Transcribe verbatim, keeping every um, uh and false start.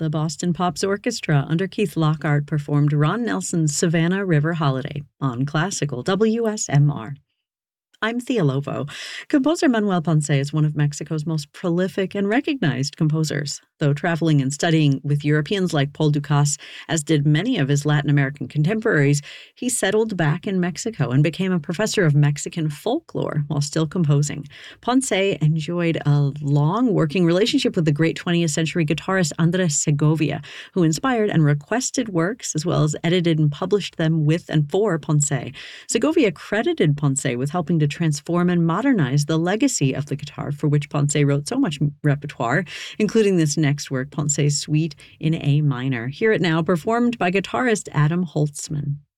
The Boston Pops Orchestra under Keith Lockhart performed Ron Nelson's Savannah River Holiday on classical W S M R. I'm Thea Lovo. Composer Manuel Ponce is one of Mexico's most prolific and recognized composers. Though traveling and studying with Europeans like Paul Dukas, as did many of his Latin American contemporaries, he settled back in Mexico and became a professor of Mexican folklore while still composing. Ponce enjoyed a long working relationship with the great twentieth century guitarist Andres Segovia, who inspired and requested works as well as edited and published them with and for Ponce. Segovia credited Ponce with helping to transform and modernize the legacy of the guitar, for which Ponce wrote so much repertoire, including this next work, Ponce's Suite in A minor. Hear it now, performed by guitarist Adam Holtzman.